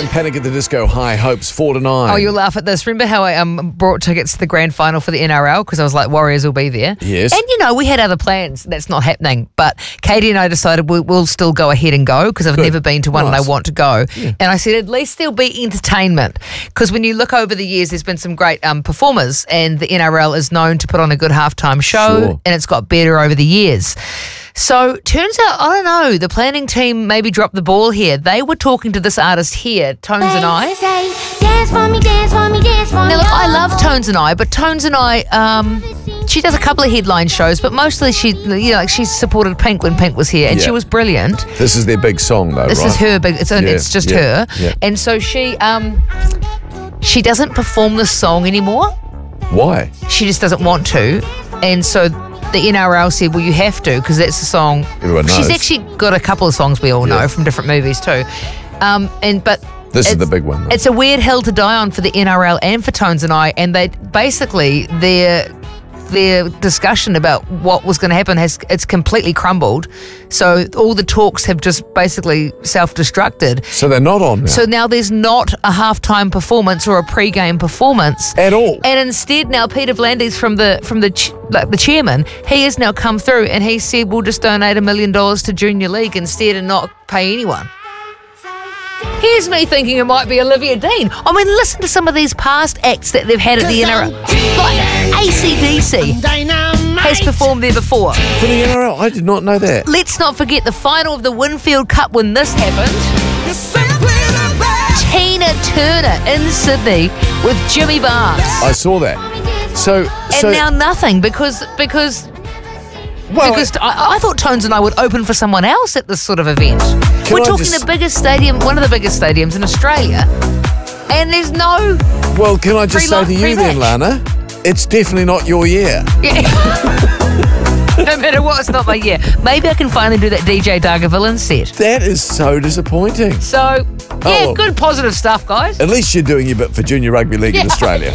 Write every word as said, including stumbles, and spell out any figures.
and Panic at the Disco High Hopes four to nine. Oh, you'll laugh at this. Remember how I um, brought tickets to the grand final for the N R L because I was like, Warriors will be there? Yes. And, you know, we had other plans. That's not happening. But Katie and I decided we, we'll still go ahead and go because I've Good. never been to one Nice. and I want to go. Yeah. And I said, at least there'll be entertainment. Because when you look over the years, there's been some great um, performers and the N R L is known to put on a good halftime show Sure. and it's got better over the years. So turns out, I don't know, the planning team maybe dropped the ball here. They were talking to this artist here, Tones and I. Now look, I love Tones and I, but Tones and I, um, she does a couple of headline shows, but mostly she, you know, like she supported Pink when Pink was here, and Yeah. she was brilliant. This is their big song, though, This right? is her big. It's, Yeah, it's just yeah, her, yeah. and so she, um, she doesn't perform this song anymore. Why? She just doesn't want to, and so the N R L said, well, you have to because that's the song. Everyone She's knows. actually got a couple of songs we all know Yeah. from different movies too, um, and but. This is it's- the big one, though. It's a weird hill to die on for the N R L and for Tones and I, and they basically their their discussion about what was going to happen has it's completely crumbled. So all the talks have just basically self-destructed. So they're not on now. So now there's not a halftime performance or a pre-game performance At all. and instead now Peter Vlandis from the from the ch- like the chairman, he has now come through and he said we'll just donate a million dollars to Junior League instead and not pay anyone. Here's me thinking it might be Olivia Dean. I mean, listen to some of these past acts that they've had at the N R L. Like A C D C has performed there before. For the N R L, I did not know that. Let's not forget the final of the Winfield Cup when this happened. Tina Turner in Sydney with Jimmy Barnes. I saw that. So, And so now nothing because because well, because I, I thought Tones and I would open for someone else at this sort of event. Can We're I talking just- the biggest stadium, one of the biggest stadiums in Australia, and there's no. well, can I just say Pre-lo- to you then, pre-match. Lana, it's definitely not your year. Yeah. No matter what, it's not my year. Maybe I can finally do that D J Darga Villain set. That is so disappointing. So, yeah, Oh. good positive stuff, guys. At least you're doing your bit for Junior Rugby League in Yeah. Australia.